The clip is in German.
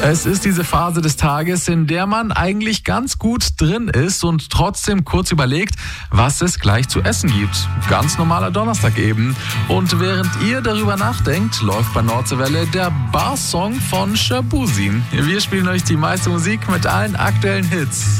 Es ist diese Phase des Tages, in der man eigentlich ganz gut drin ist und trotzdem kurz überlegt, was es gleich zu essen gibt. Ganz normaler Donnerstag eben. Und während ihr darüber nachdenkt, läuft bei Nordseewelle der Bar-Song von Shaboozey. Wir spielen euch die meiste Musik mit allen aktuellen Hits.